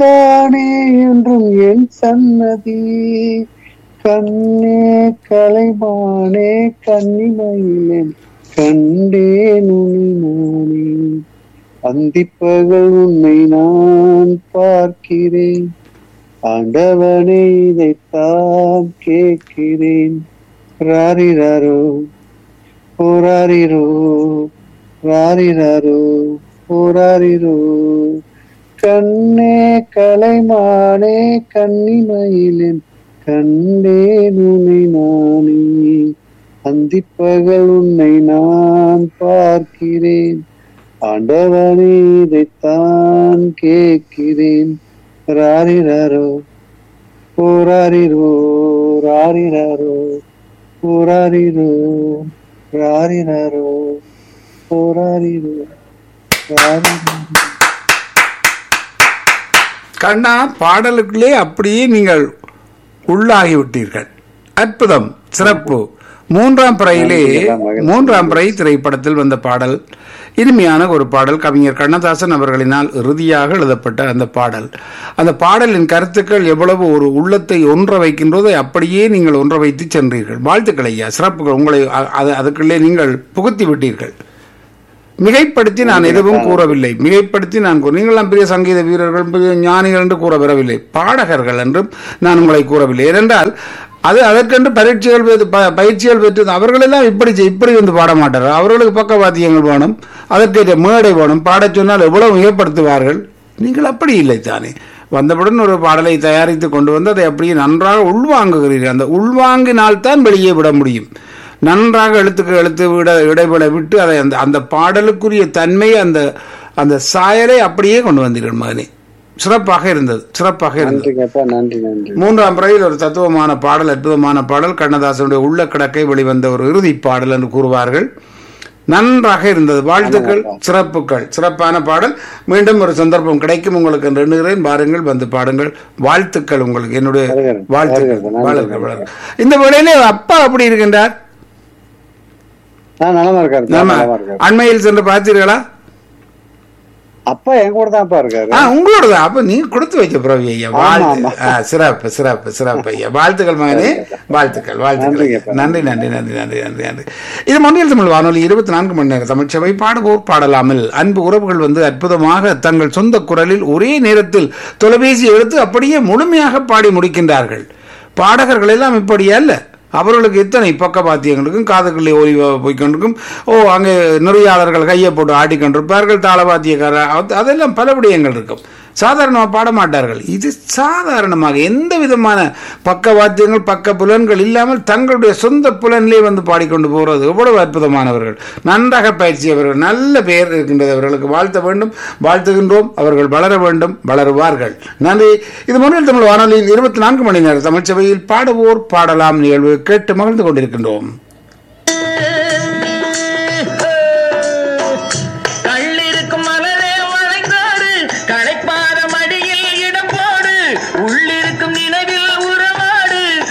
தானே என்றும் என் சன்னதி, கண்ணே கலைமானே கன்னிமயிலேன் கண்டேன் உன்னை நானே. அந்திப்பகல் உன்னை நான் பார்க்கிறேன், ஆண்டவனே இதைத்தான் கேட்கிறேன். ராரிரோ போராரிரோ, ராரிரோ போராரிரோ. கண்ணே கலைமானே கன்னிமயிலேன் கண்டேன் உன்னை நானே. அந்திப்பகல் உன்னை நான் பார்க்கிறேன், ஆண்டவனே இதைத்தான் கேட்கிறேன். ராரிரோ போராரிரோ, ராரிரோ போராரிரோ, ராரிரோ போராரிரோ, ராரிரோ. கண்ணா, பாடலுக்குள்ளே அப்படியே நீங்கள் உள்ளாகிவிட்டீர்கள். அற்புதம், சிறப்பு. மூன்றாம் பிறை திரைப்படத்தில் வந்த பாடல், இனிமையான ஒரு பாடல். கவிஞர் கண்ணதாசன் அவர்களினால் இறுதியாக எழுதப்பட்ட அந்த பாடல். அந்த பாடலின் கருத்துக்கள் எவ்வளவு ஒரு உள்ளத்தை ஒன்ற வைக்கின்றதை அப்படியே நீங்கள் ஒன்ற வைத்து சென்றீர்கள். வாழ்த்துக்கள் ஐயா, சிறப்புகள். உங்களை அதுக்குள்ளே நீங்கள் புகுத்தி விட்டீர்கள். மிகைப்படுத்தி நான் எதுவும் கூறவில்லை. மிகைப்படுத்தி நான் நீங்களாம் பெரிய சங்கீத வீரர்கள், பெரிய ஞானிகள் என்று கூற வரவில்லை. பாடகர்கள் என்றும் நான் உங்களை கூறவில்லை. ஏனென்றால் அது அதற்கென்று பயிற்சிகள் பெற்று அவர்களெல்லாம் இப்படி வந்து பாட மாட்டார்கள். அவர்களுக்கு பக்கவாத்தியங்கள் வேணும், அதற்கேற்ற மேடை வேணும். பாடச் சொன்னால் எவ்வளவு மிகப்படுத்துவார்கள். நீங்கள் அப்படி இல்லை தானே. வந்தவுடன் ஒரு பாடலை தயாரித்து கொண்டு வந்து அதை அப்படியே நன்றாக உள்வாங்குகிறீர்கள். அந்த உள்வாங்கினால்தான் வெளியே விட முடியும். நன்றாக எழுத்து இடைவெளி விட்டு அதை அந்த பாடலுக்குரிய தன்மை, அந்த சாயலை அப்படியே கொண்டு வந்தீர்கள் மகனே. சிறப்பாக இருந்தது, சிறப்பாக இருந்தது. மூன்றாம் பிறையில் ஒரு தத்துவமான பாடல், அற்புதமான பாடல். கண்ணதாசனுடைய உள்ள கிடக்கை வெளிவந்த ஒரு இறுதி பாடல் என்று கூறுவார்கள். நன்றாக இருந்தது. வாழ்த்துக்கள், சிறப்புகள். சிறப்பான பாடல். மீண்டும் ஒரு சந்தர்ப்பம் கிடைக்கும் உங்களுக்கு என்று எண்ணுகிறேன். பாருங்கள், வந்து பாடுங்கள். வாழ்த்துக்கள் உங்களுக்கு, என்னுடைய வாழ்த்துக்கள். இந்த வேளையிலே அப்பா அப்படி இருக்கின்றார்? அண்மையில் சென்று பார்த்தீர்களா? அப்பா என் கூட தான் இருக்காரு. உங்களோட தான். அப்ப நீங்க கொடுத்து வைக்க பிரவி ஐயா. சிறப்பு சிறப்பு சிறப்பு ஐயா. வாழ்த்துக்கள் மகனே, வாழ்த்துக்கள் வாழ்த்துக்கள். நன்றி நன்றி நன்றி நன்றி நன்றி நன்றி. இது மொழியில் தமிழ் வானொலி 24 மணி நேர தமிழ்ச்சபை. பாடுவோர் பாடலாமல் அன்பு உறவுகள் வந்து அற்புதமாக தங்கள் சொந்த குரலில் ஒரே நேரத்தில் தொலைபேசி எடுத்து அப்படியே முழுமையாக பாடி முடிக்கின்றார்கள். பாடகர்கள் எல்லாம் இப்படி அல்ல. அவர்களுக்கு எத்தனை பக்கவாத்தியங்களுக்கும் காதுகளிலே ஒலி போய்கொண்டிருக்கும். அங்கே நெறியாளர்கள் கையை போட்டு ஆடிக்கொண்டிருப்பார்கள். தாளவாத்தியக்காரர், அதெல்லாம் பல விடயங்கள் இருக்கும். சாதாரணமாக பாட மாட்டார்கள். இது சாதாரணமாக எந்த விதமான பக்கவாத்தியங்கள் பக்க புலன்கள் இல்லாமல் தங்களுடைய சொந்த புலனிலே வந்து பாடிக்கொண்டு போகிறது எவ்வளவு அற்புதமானவர்கள். நன்றாக பயிற்சியவர்கள், நல்ல பெயர் இருக்கின்றது. அவர்களுக்கு வாழ்த்த வேண்டும், வாழ்த்துகின்றோம். அவர்கள் வளர வேண்டும், வளருவார்கள். நன்றி. இது மொழியில் தமிழ் வானொலியில் 24 மணி நேர தமிழ்ச்சபையில் பாடுவோர் பாடலாம் நிகழ்வு கேட்டு மகிழ்ந்து கொண்டிருக்கின்றோம்.